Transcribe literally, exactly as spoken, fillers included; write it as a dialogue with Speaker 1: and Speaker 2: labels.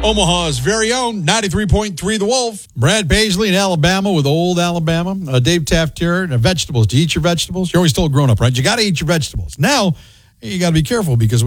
Speaker 1: Omaha's very own ninety-three point three The Wolf.
Speaker 2: Brad Paisley in Alabama with old Alabama. Uh, Dave Taft here. And vegetables. Do you eat your vegetables? You're always told growing up, right? You got to eat your vegetables. Now, you got to be careful because